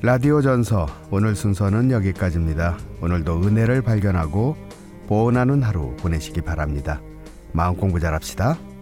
라디오 전서 오늘 순서는 여기까지입니다. 오늘도 은혜를 발견하고 보온하는 하루 보내시기 바랍니다. 마음 공부 잘합시다.